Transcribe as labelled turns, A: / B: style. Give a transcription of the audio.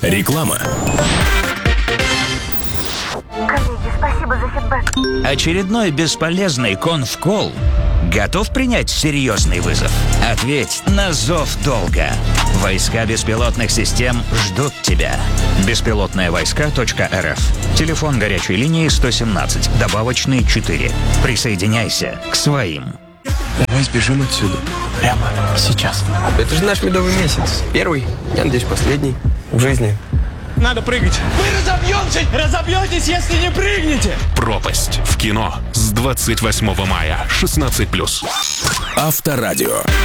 A: Реклама.
B: Коллеги, спасибо за фидбэк.
C: Очередной бесполезный конфкол. Готов принять серьезный вызов? Ответь на зов долга. Войска беспилотных систем ждут тебя. Беспилотные-войска.рф. Телефон горячей линии 117, добавочный 4. Присоединяйся к своим.
D: Давай сбежим отсюда. Прямо сейчас.
E: Это же наш медовый месяц. Первый, я надеюсь, последний в жизни.
F: Надо прыгать. Вы разобьетесь, если не прыгнете.
A: Пропасть в кино с 28 мая. 16+. Авторадио.